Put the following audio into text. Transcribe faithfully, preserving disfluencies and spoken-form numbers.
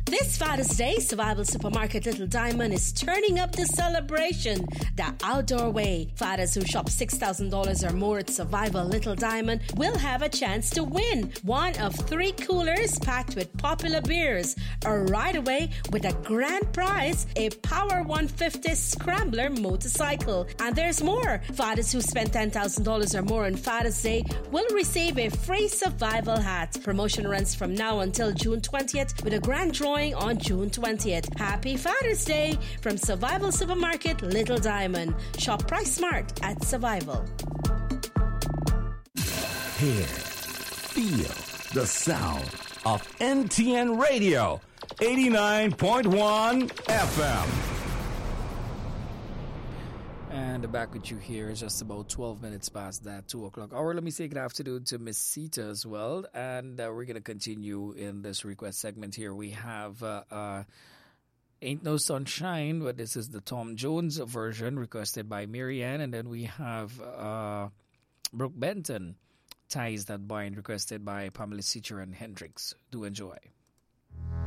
This Father's Day, Survival Supermarket Little Diamond is turning up the celebration the outdoor way. Fathers who shop six thousand dollars or more at Survival Little Diamond will have a chance to win one of three coolers packed with popular beers, or right away with a grand prize, a Power one fifty Scrambler motorcycle. And there's more. Fathers who spend ten thousand dollars or more on Father's Day will receive a free survival hat. Promotion runs from now until June twentieth with a grand drawing on June twentieth. Happy Father's Day from Survival Supermarket Little Diamond. Shop Price Smart at Survival. Hear, feel the sound of N T N Radio, eighty-nine point one F M. And back with you here is just about twelve minutes past that two o'clock hour. Let me say good afternoon to Miss Sita as well. And uh, we're going to continue in this request segment here. We have uh, uh, Ain't No Sunshine, but this is the Tom Jones version requested by Marianne. And then we have uh, Brooke Benton, Ties That Bind, requested by Pamela Sitcher and Hendrix. Do enjoy.